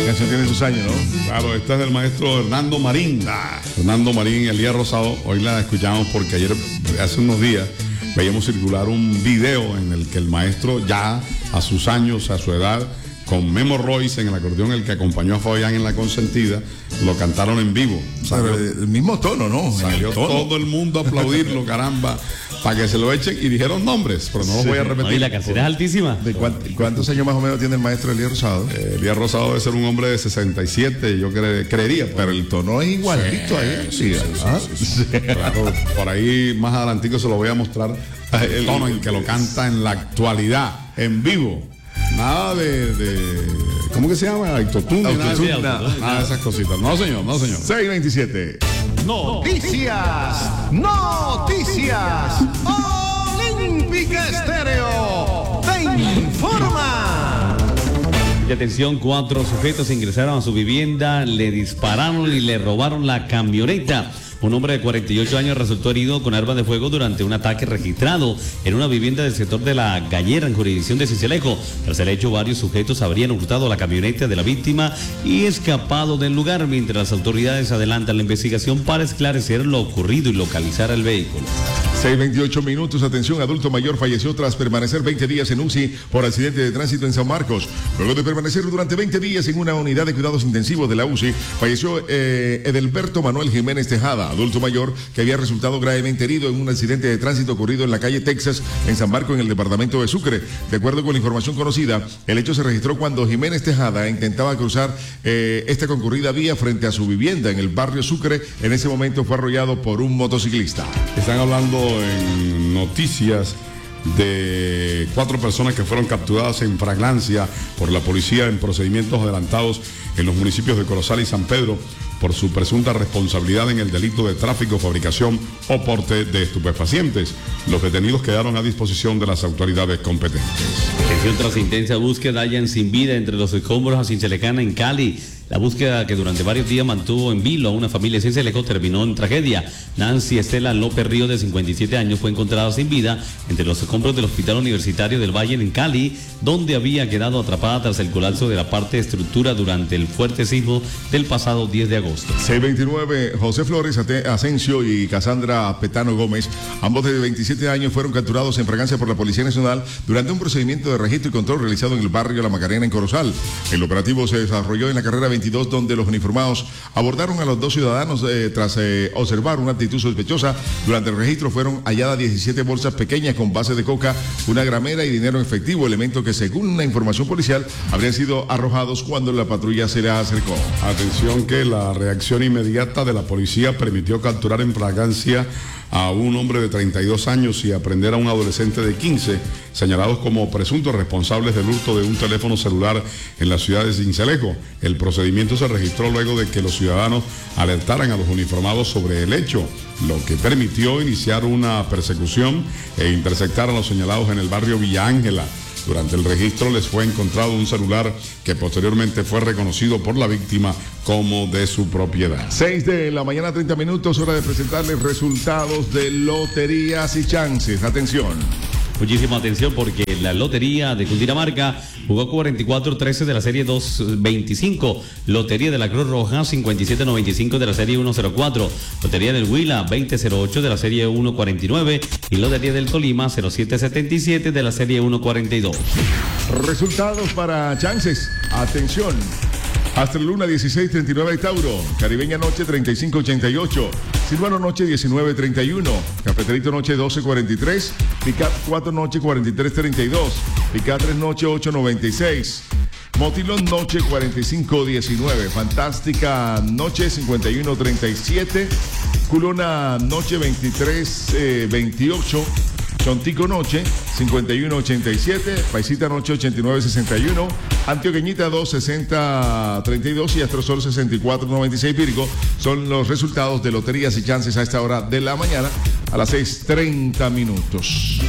canción tiene sus años, ¿no? Claro, esta es del maestro Hernando Marín. Hernando Marín, Elías Rosado. Hoy la escuchamos porque ayer, hace unos días, veíamos circular un video en el que el maestro, ya a sus años, a su edad, con Memo Royce en el acordeón, el que acompañó a Fabián en La Consentida, lo cantaron en vivo. Pero el mismo tono, ¿no? Salió todo el mundo a aplaudirlo, caramba, para que se lo echen, y dijeron nombres, pero no los voy a repetir. Y la canción es altísima. ¿De cuántos años más o menos tiene el maestro Elías Rosado? Elías Rosado debe ser un hombre de 67, yo creería. Pero el tono es igualito ahí. Sí. Claro, por ahí más adelantico se lo voy a mostrar el tono en que lo canta en la actualidad, en vivo. Nada de ¿cómo que se llama? Autotune. Nada de esas cositas. No, señor. 6:27. Noticias. Olímpica Estéreo te informa. Y atención, 4 sujetos ingresaron a su vivienda, le dispararon y le robaron la camioneta. Un hombre de 48 años resultó herido con arma de fuego durante un ataque registrado en una vivienda del sector de La Gallera, en jurisdicción de Sincelejo. Tras el hecho, varios sujetos habrían hurtado la camioneta de la víctima y escapado del lugar, mientras las autoridades adelantan la investigación para esclarecer lo ocurrido y localizar el vehículo. 6:28. Atención, adulto mayor falleció tras permanecer 20 días en UCI por accidente de tránsito en San Marcos. Luego de permanecer durante 20 días en una unidad de cuidados intensivos de la UCI, falleció Edelberto Manuel Jiménez Tejada, adulto mayor que había resultado gravemente herido en un accidente de tránsito ocurrido en la calle Texas, en San Marcos, en el departamento de Sucre. De acuerdo con la información conocida, el hecho se registró cuando Jiménez Tejada intentaba cruzar esta concurrida vía frente a su vivienda en el barrio Sucre. En ese momento fue arrollado por un motociclista. Están hablando en noticias de 4 personas que fueron capturadas en flagrancia por la policía en procedimientos adelantados en los municipios de Corozal y San Pedro por su presunta responsabilidad en el delito de tráfico, fabricación o porte de estupefacientes. Los detenidos quedaron a disposición de las autoridades competentes. Atención, tras intensa búsqueda hallan sin vida entre los escombros a Cincelecana, en Cali. La búsqueda, que durante varios días mantuvo en vilo a una familia de Sincelejo, terminó en tragedia. Nancy Estela López Río, de 57 años, fue encontrada sin vida entre los escombros del Hospital Universitario del Valle, en Cali, donde había quedado atrapada tras el colapso de la parte de estructura durante el fuerte sismo del pasado 10 de agosto. 6:29. José Flores Asensio y Casandra Petano Gómez, ambos de 27 años, fueron capturados en flagrancia por la Policía Nacional durante un procedimiento de registro y control realizado en el barrio La Macarena, en Corozal. El operativo se desarrolló en la carrera 22, donde los uniformados abordaron a los 2 ciudadanos tras observar una actitud sospechosa. Durante el registro fueron halladas 17 bolsas pequeñas con base de coca, una gramera y dinero en efectivo, elementos que, según la información policial, habrían sido arrojados cuando la patrulla se le acercó. Atención, que la reacción inmediata de la policía permitió capturar en flagrancia a un hombre de 32 años y aprender a un adolescente de 15, señalados como presuntos responsables del hurto de un teléfono celular en la ciudad de Sincelejo. El procedimiento se registró luego de que los ciudadanos alertaran a los uniformados sobre el hecho, lo que permitió iniciar una persecución e interceptar a los señalados en el barrio Villa Ángela. Durante el registro les fue encontrado un celular que posteriormente fue reconocido por la víctima como de su propiedad. 6:30, hora de presentarles resultados de loterías y chances. Atención. Muchísima atención, porque la lotería de Cundinamarca jugó 44-13 de la serie 225, lotería de la Cruz Roja 57-95 de la serie 104, lotería del Huila 20-08 de la serie 149 y lotería del Tolima 07-77 de la serie 142. Resultados para chances. Atención. Astra Luna 1639 Tauro, Caribeña Noche 3588, Silvano Noche 1931, Cafeterito Noche 1243, Picat 4 Noche 4332, Picat 3 Noche 896, Motilón Noche 4519, Fantástica Noche 5137, Culona Noche 2328, Chontico Noche 5187, Paisita Noche 8961, Antioqueñita 26032 y Astrosol 6496 Virgo. Son los resultados de loterías y chances a esta hora de la mañana, a las 6:30.